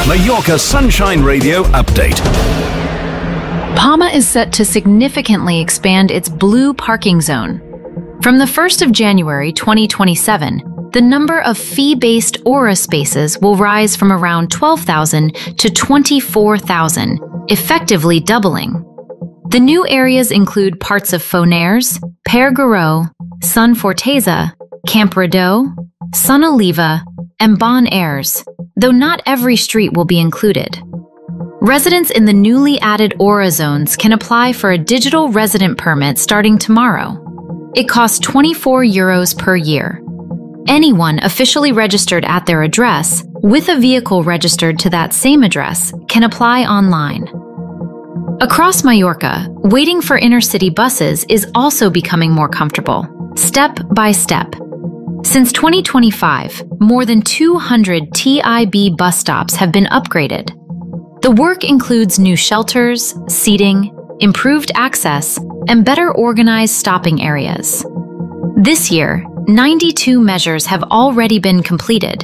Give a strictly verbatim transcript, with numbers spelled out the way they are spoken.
Mallorca Sunshine Radio update. Palma is set to significantly expand its blue parking zone. From the first of January twenty twenty-seven, the number of fee-based Aura spaces will rise from around twelve thousand to twenty-four thousand, effectively doubling. The new areas include parts of Fonaires, Pere Garot, Sun Forteza, Camp Rideau, Sun Oliva, and Bon Airs, though not every street will be included. Residents in the newly added Aura zones can apply for a digital resident permit starting tomorrow. It costs twenty-four euros per year. Anyone officially registered at their address, with a vehicle registered to that same address, can apply online. Across Mallorca, waiting for inner-city buses is also becoming more comfortable, step by step. Since twenty twenty-five, more than two hundred T I B bus stops have been upgraded. The work includes new shelters, seating, improved access, and better organized stopping areas. This year, ninety-two measures have already been completed,